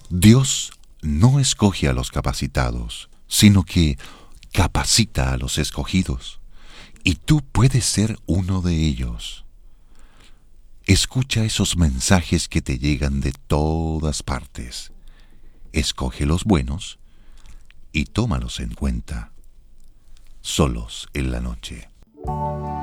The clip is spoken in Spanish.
Dios no escoge a los capacitados, sino que capacita a los escogidos. Y tú puedes ser uno de ellos. Escucha esos mensajes que te llegan de todas partes. Escoge los buenos y tómalos en cuenta. Solos en la noche.